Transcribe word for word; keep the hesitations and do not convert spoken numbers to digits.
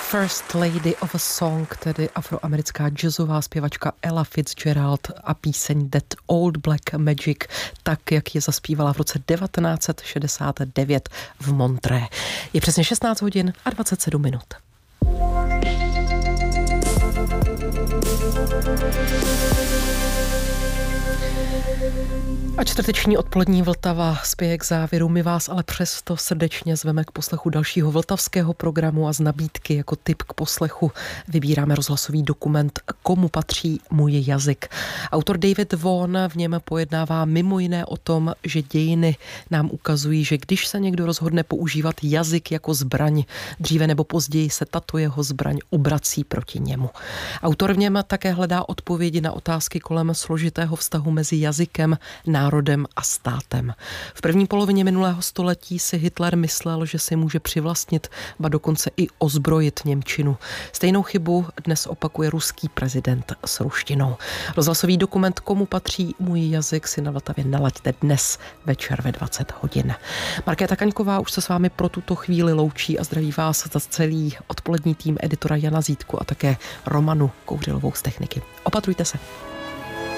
First Lady of a Song, tedy afroamerická jazzová zpěvačka Ella Fitzgerald a píseň That Old Black Magic, tak jak je zaspívala v roce devatenáct set šedesát devět v Montré. Je přesně šestnáct hodin a dvacet sedm minut. A čtvrteční odpolední Vltava spěje k závěru. My vás ale přesto srdečně zveme k poslechu dalšího vltavského programu a z nabídky jako tip k poslechu vybíráme rozhlasový dokument Komu patří můj jazyk. Autor David Vaughan v něm pojednává mimo jiné o tom, že dějiny nám ukazují, že když se někdo rozhodne používat jazyk jako zbraň, dříve nebo později se tato jeho zbraň obrací proti němu. Autor v něm také hledá odpovědi na otázky kolem složitého vztahu mezi jazykem, národem a státem. V první polovině minulého století si Hitler myslel, že si může přivlastnit, ba dokonce i ozbrojit němčinu. Stejnou chybu dnes opakuje ruský prezident s ruštinou. Rozhlasový dokument Komu patří můj jazyk si na Vltavě nalaďte dnes večer ve dvacet hodin. Markéta Kaňková už se s vámi pro tuto chvíli loučí a zdraví vás za celý odpolední tým editora Jana Zítku a také Romanu Kouřilovou z techniky. Opatrujte se.